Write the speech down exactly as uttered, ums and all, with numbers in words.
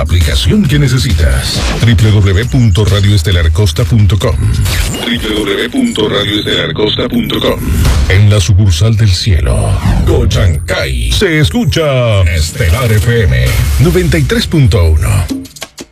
aplicación que necesitas. doble u doble u doble u punto radio estelar costa punto com doble u doble u doble u punto radio estelar costa punto com. En la sucursal del cielo, Cochancay, se escucha Estelar F M noventa y tres punto uno.